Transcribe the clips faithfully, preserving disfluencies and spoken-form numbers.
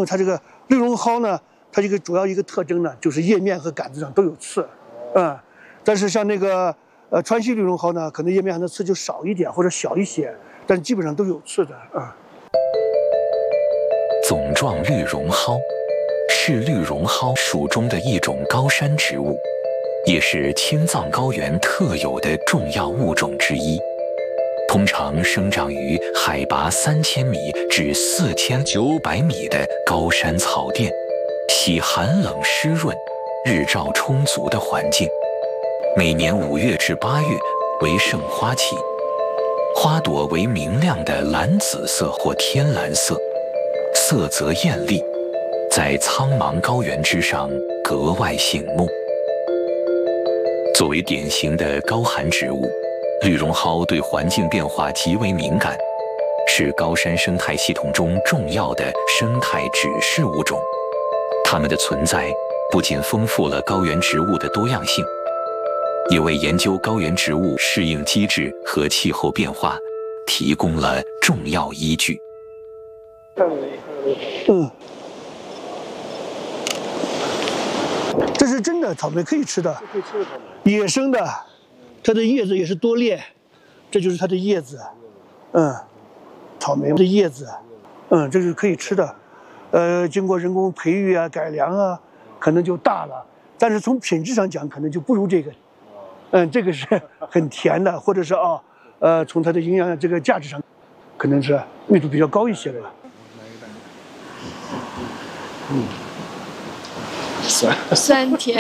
为它这个绿绒蒿呢，它这个主要一个特征呢，就是叶面和杆子上都有刺，嗯，但是像那个呃川西绿绒蒿呢，可能叶面上的刺就少一点或者小一些，但基本上都有刺的啊。 总状绿绒蒿是绿绒蒿属中的一种高山植物，也是青藏高原特有的重要物种之一。通常生长于海拔三千米至四千九百米的高山草甸，喜寒冷湿润、日照充足的环境。每年五月至八月为盛花期，花朵为明亮的蓝紫色或天蓝色，色泽艳丽，在苍茫高原之上格外醒目。作为典型的高寒植物，绿绒蒿对环境变化极为敏感，是高山生态系统中重要的生态指示物种。它们的存在不仅丰富了高原植物的多样性，也为研究高原植物适应机制和气候变化提供了重要依据。 嗯，这是真的草莓，可以吃的，野生的，它的叶子也是多裂，这就是它的叶子，嗯，草莓的叶子，嗯，这是可以吃的，呃，经过人工培育啊、改良啊，可能就大了，但是从品质上讲，可能就不如这个，嗯，这个是很甜的，或者是啊，呃，从它的营养这个价值上，可能是密度比较高一些吧。嗯， 酸酸甜。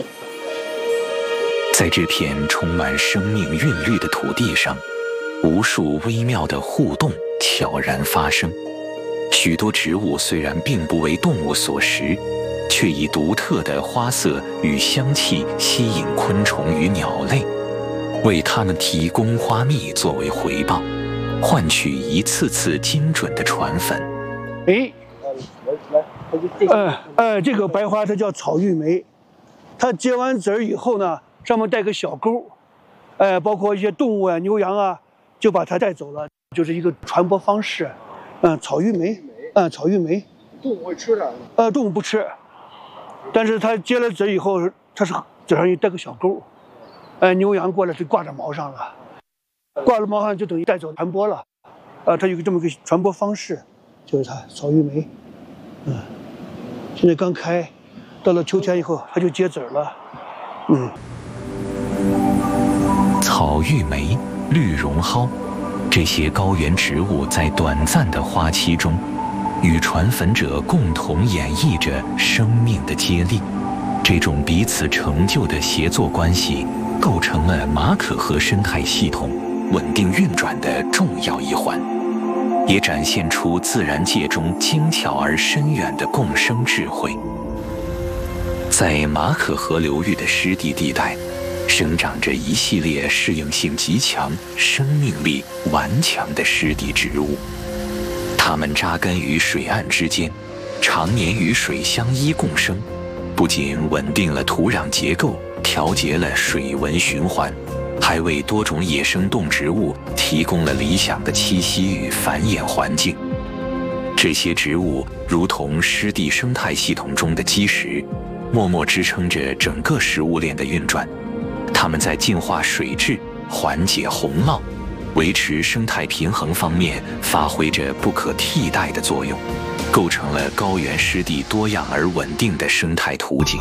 在这片充满生命韵律的土地上，无数微妙的互动悄然发生。许多植物虽然并不为动物所食，却以独特的花色与香气吸引昆虫与鸟类，为它们提供花蜜作为回报，换取一次次精准的传粉。 哎，呃呃，这个白花它叫草玉梅，它结完籽儿以后呢，上面带个小钩，呃，包括一些动物啊、牛羊啊，就把它带走了，就是一个传播方式。嗯，草玉梅，嗯，草玉梅， 动物会吃的？ 呃，动物不吃，但是它结了籽以后，它是籽上又带个小钩，呃，牛羊过来就挂在毛上了，挂了毛上就等于带走传播了，呃，它有个这么个传播方式，就是它草玉梅，嗯，现在刚开，到了秋天以后它就结籽了，嗯。 草玉梅、绿绒蒿，这些高原植物在短暂的花期中，与传粉者共同演绎着生命的接力。这种彼此成就的协作关系，构成了马可河生态系统稳定运转的重要一环，也展现出自然界中精巧而深远的共生智慧。在马可河流域的湿地地带，生长着一系列适应性极强、生命力顽强的湿地植物。它们扎根于水岸之间，常年与水相依共生，不仅稳定了土壤结构，调节了水文循环，还为多种野生动植物提供了理想的栖息与繁衍环境。这些植物如同湿地生态系统中的基石，默默支撑着整个食物链的运转。它们在净化水质、缓解洪涝、维持生态平衡方面发挥着不可替代的作用，构成了高原湿地多样而稳定的生态图景。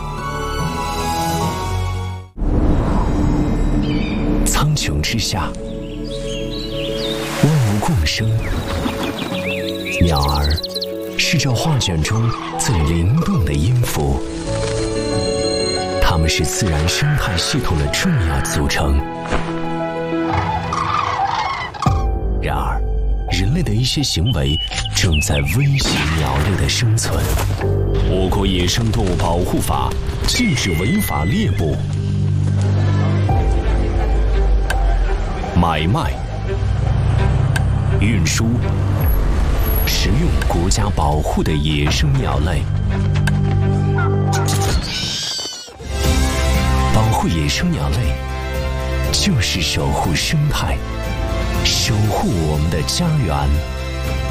苍穹之下，万物共生，鸟儿是这画卷中最灵动的音符。它们是自然生态系统的重要组成。然而，人类的一些行为正在威胁鸟类的生存。我国野生动物保护法禁止违法猎捕、买卖、运输、食用国家保护的野生鸟类。保护野生鸟类，就是守护生态，守护我们的家园。